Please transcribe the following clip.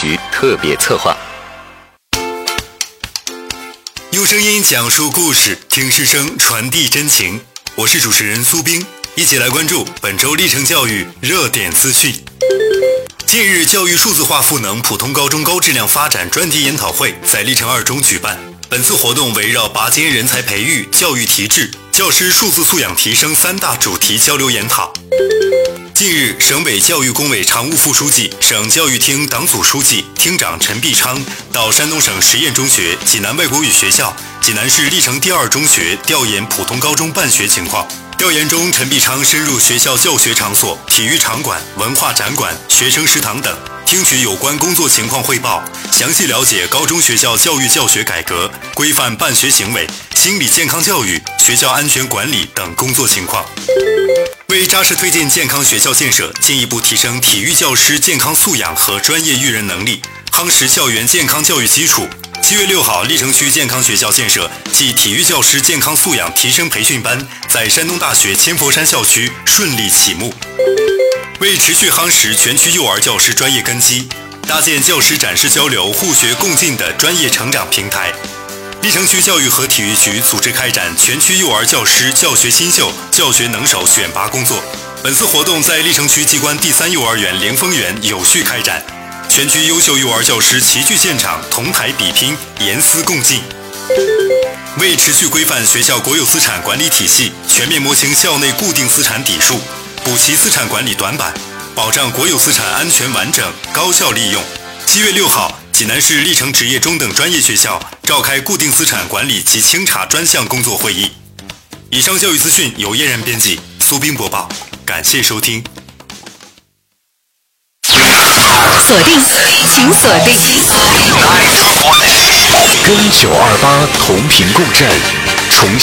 局特别策划。 用声音讲述故事，听师声传递真情。我是主持人苏冰，一起来关注本周历程教育热点资讯。近日，教育数字化赋能普通高中高质量发展专题研讨会在历程2中举办。本次活动围绕拔尖人才培育、教育提质、教师数字素养提升3大主题交流研讨。近日，省委教育工委常务副书记、省教育厅党组书记、厅长陈必昌到山东省实验中学、济南外国语学校、济南市历程第2中学调研普通高中办学情况。调研中，陈必昌深入学校教学场所、体育场馆、文化展馆、学生食堂等，听取有关工作情况汇报，详细了解高中学校教育教学改革、规范办学行为、心理健康教育、学校安全管理等工作情况。为扎实推进健康学校建设，进一步提升体育教师健康素养和专业育人能力，夯实校园健康教育基础，7月6号，历城区健康学校建设暨体育教师健康素养提升培训班在山东大学千佛山校区顺利启幕。为持续夯实全区幼儿教师专业根基，搭建教师展示交流、互学共进的专业成长平台，历城区教育和体育局组织开展全区幼儿教师教学新秀、教学能手选拔工作。本次活动在历城区机关第3幼儿园灵峰园有序开展，全区优秀幼儿教师齐聚现场，同台比拼，严丝共进。为持续规范学校国有资产管理体系，全面摸清校内固定资产底数，补齐资产管理短板，保障国有资产安全完整、高效利用。7月6号，济南市历城职业中等专业学校召开固定资产管理及清查专项工作会议。以上教育资讯由嫣然编辑，苏斌播报，感谢收听。 锁定，请锁定。 跟928同频共振。